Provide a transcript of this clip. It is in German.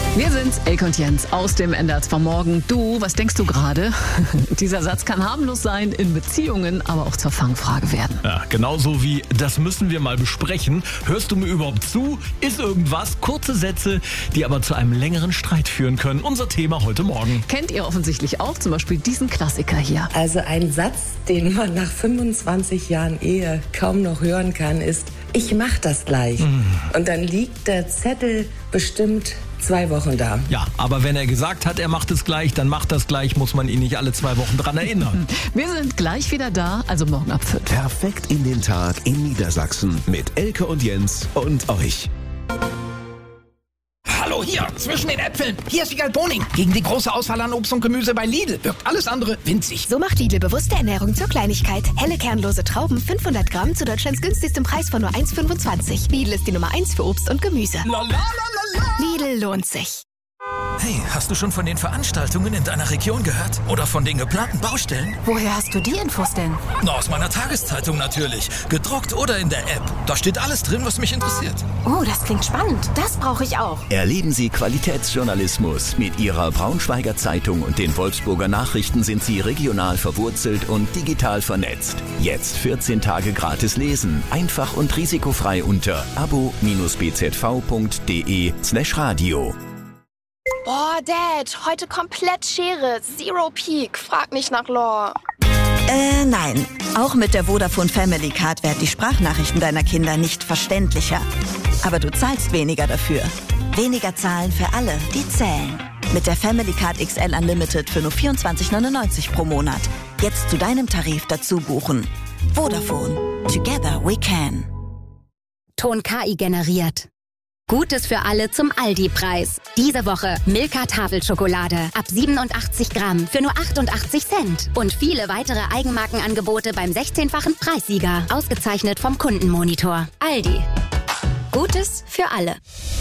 Wir sind Elke und Jens aus dem NDR 2 Morgen. Du, was denkst du gerade? Dieser Satz kann harmlos sein, in Beziehungen aber auch zur Fangfrage werden. Ja, genauso wie, das müssen wir mal besprechen. Hörst du mir überhaupt zu? Ist irgendwas? Kurze Sätze, die aber zu einem längeren Streit führen können. Unser Thema heute Morgen. Kennt ihr offensichtlich auch, zum Beispiel diesen Klassiker hier. Also ein Satz, den man nach 25 Jahren Ehe kaum noch hören kann, ist: Ich mach das gleich. Und dann liegt der Zettel bestimmt 2 Wochen da. Ja, aber wenn er gesagt hat, er macht es gleich, dann macht das gleich, muss man ihn nicht alle 2 Wochen dran erinnern. Wir sind gleich wieder da, also morgen ab 5. Perfekt in den Tag in Niedersachsen mit Elke und Jens und euch. Hallo, hier, zwischen den Äpfeln. Hier ist Wiegald Boning. Gegen die große Auswahl an Obst und Gemüse bei Lidl wirkt alles andere winzig. So macht Lidl bewusste Ernährung zur Kleinigkeit. Helle kernlose Trauben 500 Gramm zu Deutschlands günstigstem Preis von nur 1,25. Lidl ist die Nummer 1 für Obst und Gemüse. Lidl lohnt sich. Hey, hast du schon von den Veranstaltungen in deiner Region gehört? Oder von den geplanten Baustellen? Woher hast du die Infos denn? Na, aus meiner Tageszeitung natürlich. Gedruckt oder in der App. Da steht alles drin, was mich interessiert. Oh, das klingt spannend. Das brauche ich auch. Erleben Sie Qualitätsjournalismus. Mit Ihrer Braunschweiger Zeitung und den Wolfsburger Nachrichten sind Sie regional verwurzelt und digital vernetzt. Jetzt 14 Tage gratis lesen. Einfach und risikofrei unter abo-bzv.de/radio. Boah, Dad, heute komplett Schere. Zero Peak. Frag nicht nach Lore. Nein. Auch mit der Vodafone Family Card werden die Sprachnachrichten deiner Kinder nicht verständlicher. Aber du zahlst weniger dafür. Weniger zahlen für alle, die zählen. Mit der Family Card XL Unlimited für nur 24,99 pro Monat. Jetzt zu deinem Tarif dazu buchen. Vodafone. Together we can. Ton KI generiert. Gutes für alle zum Aldi-Preis. Diese Woche Milka Tafelschokolade ab 87 Gramm für nur 88 Cent. Und viele weitere Eigenmarkenangebote beim 16-fachen Preissieger. Ausgezeichnet vom Kundenmonitor. Aldi. Gutes für alle.